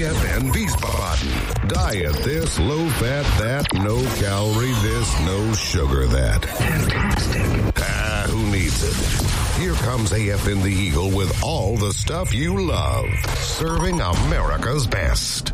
AFN Wiesbaden. Diet this, low fat that, no calorie this, no sugar that. Fantastic. Who needs it? Here comes AFN the Eagle with all the stuff you love. Serving America's best.